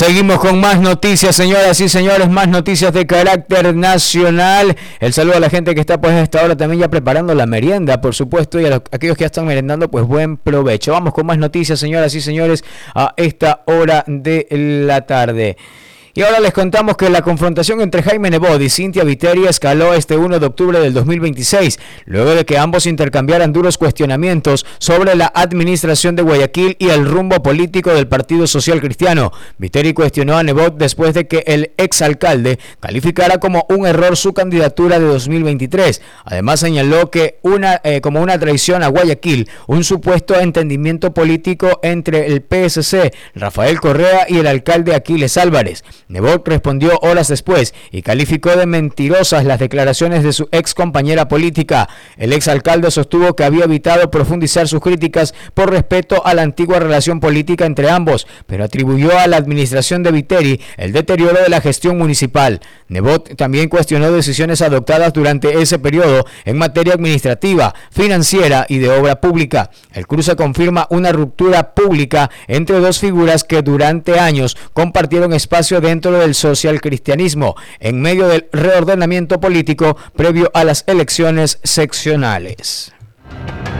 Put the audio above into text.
Seguimos con más noticias, señoras y señores, más noticias de carácter nacional. El saludo a la gente que está pues a esta hora también ya preparando la merienda, por supuesto, y a aquellos que ya están merendando, pues buen provecho. Vamos con más noticias, señoras y señores, a esta hora de la tarde. Y ahora les contamos que la confrontación entre Jaime Nebot y Cynthia Viteri escaló este 1 de octubre del 2026, luego de que ambos intercambiaran duros cuestionamientos sobre la administración de Guayaquil y el rumbo político del Partido Social Cristiano. Viteri cuestionó a Nebot después de que el exalcalde calificara como un error su candidatura de 2023. Además señaló que como una traición a Guayaquil, un supuesto entendimiento político entre el PSC, Rafael Correa y el alcalde Aquiles Álvarez. Nebot respondió horas después y calificó de mentirosas las declaraciones de su ex compañera política. El exalcalde sostuvo que había evitado profundizar sus críticas por respeto a la antigua relación política entre ambos, pero atribuyó a la administración de Viteri el deterioro de la gestión municipal. Nebot también cuestionó decisiones adoptadas durante ese periodo en materia administrativa, financiera y de obra pública. El cruce confirma una ruptura pública entre dos figuras que durante años compartieron espacio dentro del socialcristianismo, en medio del reordenamiento político previo a las elecciones seccionales.